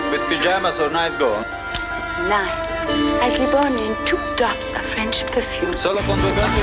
With pajamas or night gown? Night. I sleep only in 2 drops of French perfume. Solo con 2 dosi